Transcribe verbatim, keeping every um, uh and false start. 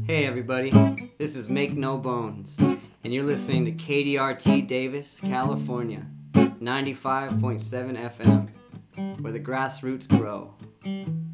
Hey everybody, this is Make No Bones, and you're listening to K D R T Davis, California, ninety-five point seven F M, where the grassroots grow.